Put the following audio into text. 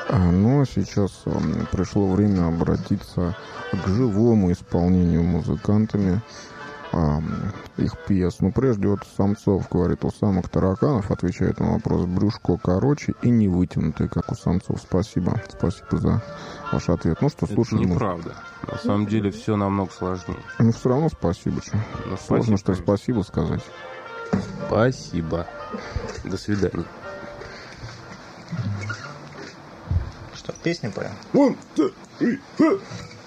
Ну, а сейчас пришло время обратиться к живому исполнению музыкантами их пьес. Но прежде вот Самцов говорит, у самых тараканов, отвечает на вопрос, брюшко короче и не вытянутое, как у самцов. Спасибо. Спасибо за ваш ответ. Ну что, слушаем. Это неправда. На самом деле все намного сложнее. Ну, все равно спасибо. Ну, сложно, что спасибо сказать. Спасибо. До свидания. Что, песню поем? 1, 2, 3, 4.